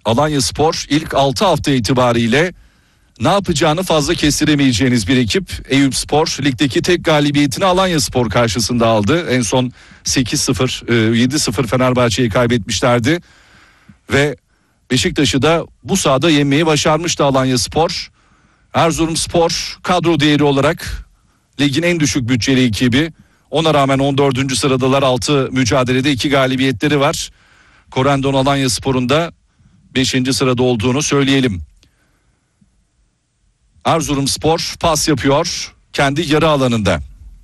Alanyaspor ilk 6 hafta itibariyle ne yapacağını fazla kestiremeyeceğiniz bir ekip. Eyüpspor ligdeki tek galibiyetini Alanyaspor karşısında aldı. En son 8-0, 7-0 Fenerbahçe'yi kaybetmişlerdi. Ve Beşiktaş'ı da bu sahada yenmeyi başarmıştı Alanyaspor. Erzurumspor kadro değeri olarak ligin en düşük bütçeli ekibi. Ona rağmen 14. sıradalar, 6 mücadelede 2 galibiyetleri var. Corendon Alanyaspor'un da 5. sırada olduğunu söyleyelim. Erzurumspor pas yapıyor kendi yarı alanında.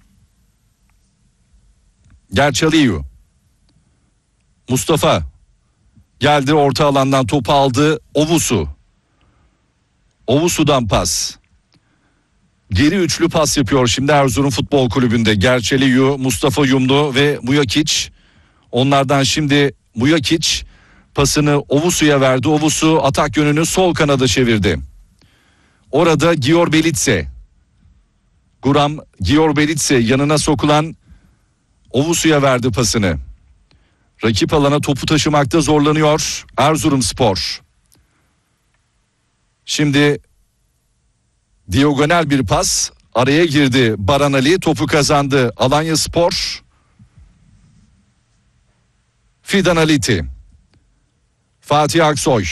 Gerçaliyu. Mustafa geldi, orta alandan topu aldı. Ovusu. Ovusu'dan pas. Geri üçlü pas yapıyor şimdi Erzurum Futbol Kulübü'nde. Gerçeliyu, Mustafa Yumlu ve Mujakic. Onlardan şimdi Mujakic pasını Ovusu'ya verdi. Ovusu atak yönünü sol kanada çevirdi. Orada Gior Belitse. Guram Gior Belitse yanına sokulan Ovusu'ya verdi pasını. Rakip alana topu taşımakta zorlanıyor Erzurumspor. Şimdi diagonal bir pas, araya girdi Baran Ali, topu kazandı Alanyaspor. Fidan Aliti. Fatih Aksoy.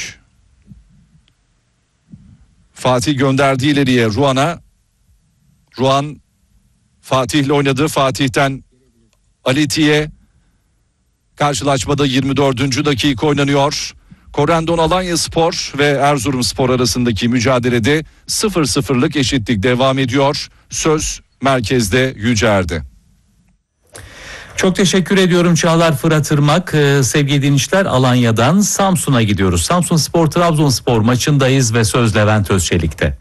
Fatih gönderdi ileriye Ruan'a. Ruan Fatih'le oynadı. Fatih'ten Aliti'ye. Karşılaşmada 24. dakika oynanıyor. Corendon Alanyaspor ve Erzurumspor arasındaki mücadelede 0-0'lık eşitlik devam ediyor. Söz merkezde Yücer'de. Çok teşekkür ediyorum Çağlar Fırat Irmak. Sevgili dinleyiciler, Alanya'dan Samsun'a gidiyoruz. Samsunspor Trabzonspor maçındayız ve söz Levent Özçelik'te.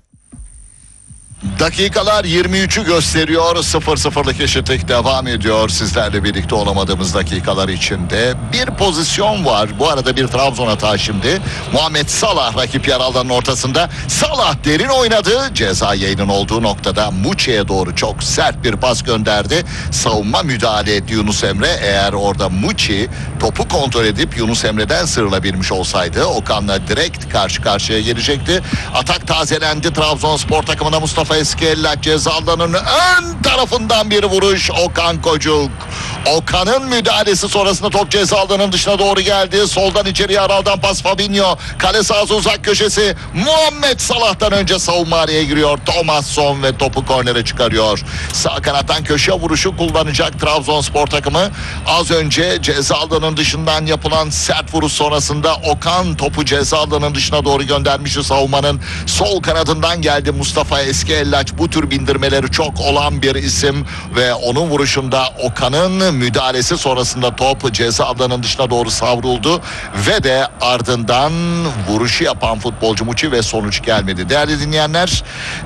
Dakikalar 23'ü gösteriyor. 0-0'lık eşitlik devam ediyor. Sizlerle birlikte olamadığımız dakikalar içinde bir pozisyon var. Bu arada bir Trabzon hata şimdi. Muhammed Salah rakip yer alanının ortasında. Salah derin oynadı. Ceza yayının olduğu noktada Muçi'ye doğru çok sert bir pas gönderdi. Savunma müdahale etti Yunus Emre. Eğer orada Muçi topu kontrol edip Yunus Emre'den sıyrılabilmiş olsaydı Okan'la direkt karşı karşıya gelecekti. Atak tazelendi Trabzonspor takımına. Mustafa Eskiellaç ceza alanının ön tarafından bir vuruş. Okan Kocuk. Okan'ın müdahalesi sonrasında top ceza alanının dışına doğru geldi. Soldan içeriye Aral'dan pas Fabinho. Kale sahası uzak köşesi. Muhammed Salah'tan önce savunma araya giriyor. Thomasson ve topu kornere çıkarıyor. Sağ kanattan köşe vuruşu kullanacak Trabzonspor takımı. Az önce ceza alanının dışından yapılan sert vuruş sonrasında Okan topu ceza alanının dışına doğru göndermişti. Savunmanın sol kanadından geldi Mustafa Eskiellaç. Bu tür bindirmeleri çok olan bir isim ve onun vuruşunda Okan'ın müdahalesi sonrasında top ceza alanının dışına doğru savruldu ve de ardından vuruşu yapan futbolcu Muçi ve sonuç gelmedi. Değerli dinleyenler,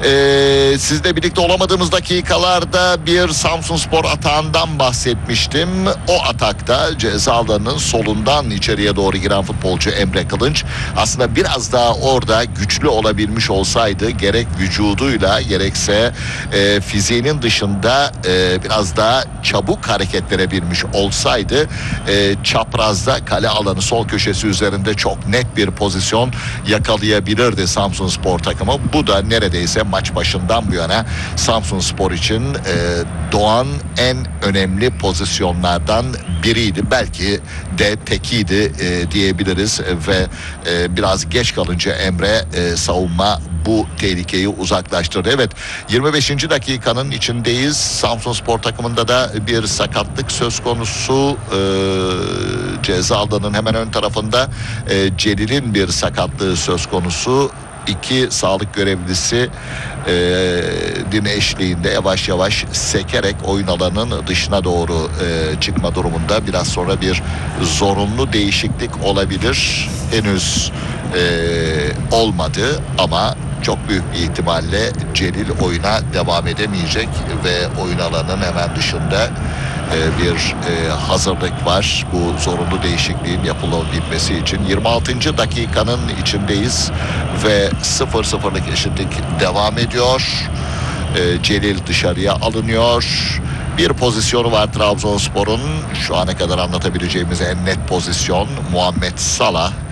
sizle birlikte olamadığımız dakikalarda bir Samsunspor atağından bahsetmiştim. O atakta ceza alanının solundan içeriye doğru giren futbolcu Emre Kılınç aslında biraz daha orada güçlü olabilmiş olsaydı, gerek vücuduyla gerekse fiziğinin dışında biraz daha çabuk hareketlere binmiş olsaydı çaprazda kale alanı sol köşesi üzerinde çok net bir pozisyon yakalayabilirdi Samsunspor takımı. Bu da neredeyse maç başından bu yana Samsunspor için doğan en önemli pozisyonlardan biriydi. Belki de tekiydi diyebiliriz ve biraz geç kalınca Emre savunma bu tehlikeyi uzaklaştırdı. Evet, 25. dakikanın içindeyiz. Samsunspor takımında da bir sakatlık söz konusu. Ceza alanının hemen ön tarafında Celil'in bir sakatlığı söz konusu. İki sağlık görevlisi din eşliğinde yavaş yavaş sekerek oyun alanının dışına doğru çıkma durumunda. Biraz sonra bir zorunlu değişiklik olabilir. Henüz olmadı ama çok büyük bir ihtimalle Celil oyuna devam edemeyecek ve oyun alanının hemen dışında bir hazırlık var bu zorunlu değişikliğin yapılabilmesi için. 26. dakikanın içindeyiz ve 0-0'lık eşitlik devam ediyor. Celil dışarıya alınıyor. Bir pozisyonu var Trabzonspor'un. Şu ana kadar anlatabileceğimiz en net pozisyon Muhammed Salah.